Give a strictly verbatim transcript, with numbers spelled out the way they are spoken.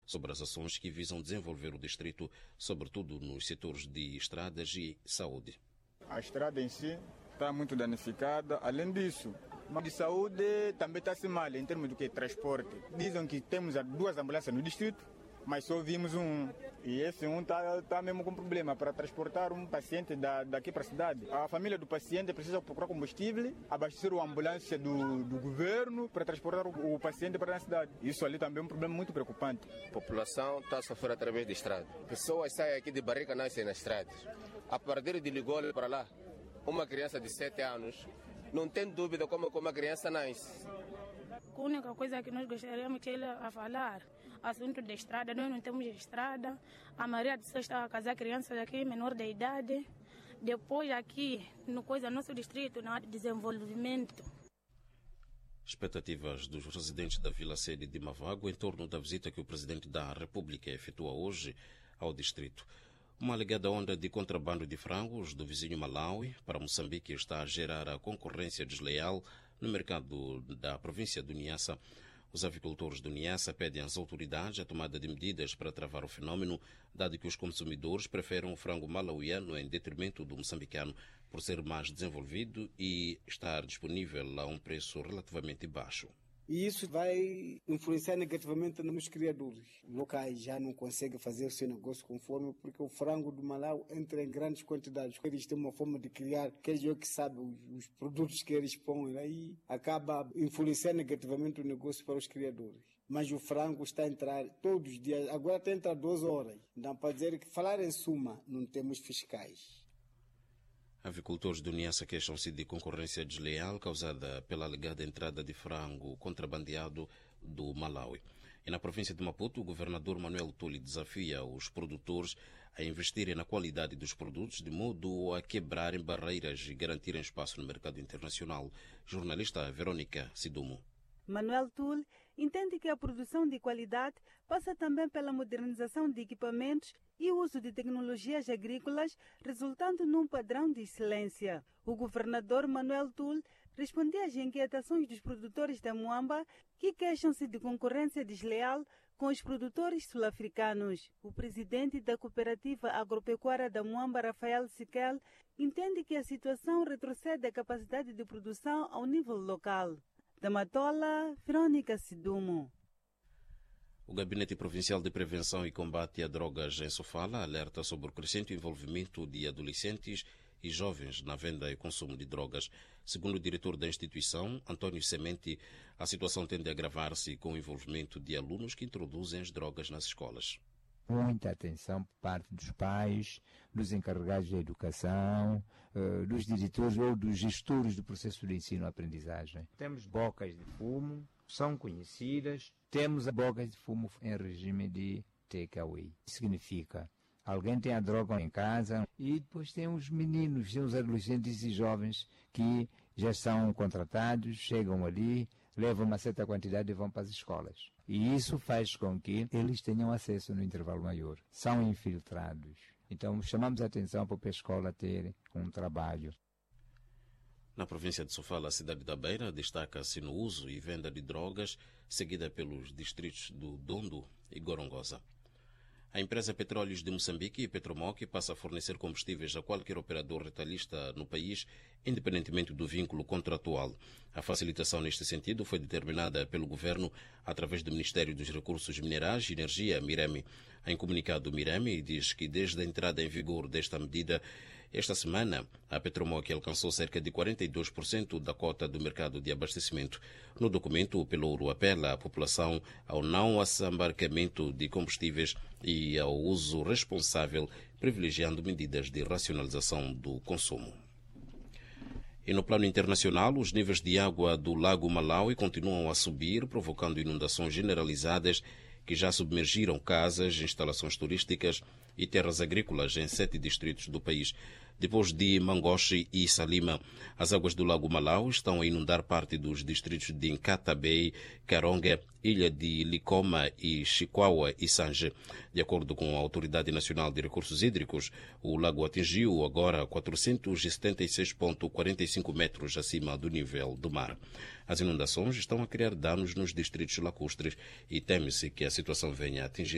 sobre as ações que visam desenvolver o distrito, sobretudo nos setores de estradas e saúde. A estrada em si está muito danificada. Além disso, a de saúde também está-se mal em termos do que transporte. Dizem que temos duas ambulâncias no distrito, mas só vimos um. E esse um está tá mesmo com problema para transportar um paciente da, daqui para a cidade. A família do paciente precisa procurar combustível, abastecer a ambulância do, do governo para transportar o, o paciente para a cidade. Isso ali também é um problema muito preocupante. A população está a sofrer através da estrada. Pessoas saem aqui de Barrica, nascem nas estradas. A partir de Ligole para lá, uma criança de sete anos, não tem dúvida como, como a criança nasce. A única coisa que nós gostaríamos de ele a falar, assunto da estrada, nós não temos estrada. A maioria de pessoas está a casar crianças aqui, menor de idade. Depois aqui, no coisa, nosso distrito, não há desenvolvimento. Expectativas dos residentes da Vila Sede de Mavago em torno da visita que o Presidente da República efetua hoje ao distrito. Uma alegada onda de contrabando de frangos do vizinho Malawi para Moçambique está a gerar a concorrência desleal no mercado da província do Niassa. Os avicultores do Niassa pedem às autoridades a tomada de medidas para travar o fenômeno, dado que os consumidores preferem o frango malauiano em detrimento do moçambicano, por ser mais desenvolvido e estar disponível a um preço relativamente baixo. E isso vai influenciar negativamente nos criadores locais. Já não conseguem fazer o seu negócio conforme, porque o frango do Malau entra em grandes quantidades. Eles têm uma forma de criar, que eles que sabem os, os produtos que eles põem, aí acaba influenciando negativamente o negócio para os criadores. Mas o frango está a entrar todos os dias, agora está a entrar duas horas. Então, para dizer que falar em suma, não temos fiscais. Avicultores do Niassa queixam-se de concorrência desleal causada pela alegada entrada de frango contrabandeado do Malawi. E na província de Maputo, o governador Manuel Tuli desafia os produtores a investirem na qualidade dos produtos de modo a quebrarem barreiras e garantirem espaço no mercado internacional. Jornalista Verônica Sidumo. Manuel Tuli entende que a produção de qualidade passa também pela modernização de equipamentos e o uso de tecnologias agrícolas, resultando num padrão de excelência. O governador Manuel Tuli respondia às inquietações dos produtores da Muamba, que queixam-se de concorrência desleal com os produtores sul-africanos. O presidente da Cooperativa Agropecuária da Muamba, Rafael Siquel, entende que a situação retrocede a capacidade de produção ao nível local. Da Matola, Verônica Sidumo. O Gabinete Provincial de Prevenção e Combate a Drogas em Sofala alerta sobre o crescente envolvimento de adolescentes e jovens na venda e consumo de drogas. Segundo o diretor da instituição, António Semente, a situação tende a agravar-se com o envolvimento de alunos que introduzem as drogas nas escolas. Muita atenção por parte dos pais, dos encarregados da educação, dos diretores ou dos gestores do processo de ensino-aprendizagem. Temos bocas de fumo, são conhecidas. Temos bocas de fumo em regime de takeaway. Significa, alguém tem a droga em casa e depois tem os meninos, tem os adolescentes e jovens que já são contratados, chegam ali, levam uma certa quantidade e vão para as escolas. E isso faz com que eles tenham acesso no intervalo maior. São infiltrados. Então chamamos a atenção para a escola ter um trabalho. Na província de Sofala, a cidade da Beira destaca-se no uso e venda de drogas, seguida pelos distritos do Dondo e Gorongosa. A empresa Petróleos de Moçambique, Petromoc, passa a fornecer combustíveis a qualquer operador retalhista no país, independentemente do vínculo contratual. A facilitação neste sentido foi determinada pelo Governo através do Ministério dos Recursos Minerais e Energia, MIREMI. Em comunicado, o MIREMI diz que desde a entrada em vigor desta medida, esta semana, a Petromoc alcançou cerca de quarenta e dois por cento da cota do mercado de abastecimento. No documento, o Pelouro apela à população ao não assambarcamento de combustíveis e ao uso responsável, privilegiando medidas de racionalização do consumo. E no plano internacional, os níveis de água do Lago Malawi continuam a subir, provocando inundações generalizadas que já submergiram casas, instalações turísticas e terras agrícolas em sete distritos do país. Depois de Mangochi e Salima, as águas do Lago Malawi estão a inundar parte dos distritos de Nkata Bay, Karonga, Ilha de Likoma e Chikwawa e Sanje. De acordo com a Autoridade Nacional de Recursos Hídricos, o lago atingiu agora quatrocentos e setenta e seis vírgula quarenta e cinco metros acima do nível do mar. As inundações estão a criar danos nos distritos lacustres e teme-se que a situação venha a atingir